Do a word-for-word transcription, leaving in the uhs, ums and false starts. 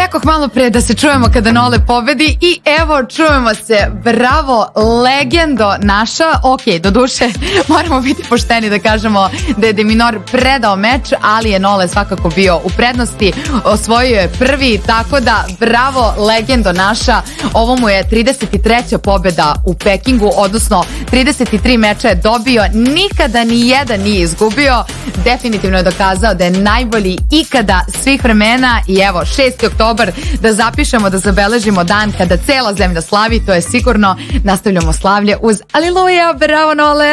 rekoh malo pre da se čujemo kada Nole pobedi i evo čujemo se, bravo legendo naša. Ok, do duše moramo biti pošteni da kažemo da je De Minaur predao meč, ali je Nole svakako bio u prednosti, osvojio je prvi, tako da bravo legendo naša. Ovo mu je trideset treća pobeda u Pekingu, odnosno trideset tri meča je dobio, nikada ni jedan nije izgubio, definitivno je dokazao da je najbolji ikada svih vremena. I evo šesti oktobar, da zapišemo, da zabeležimo dan kada cela zemlja slavi, to je sigurno. Nastavljamo slavlje uz Aleluja, bravo Nole.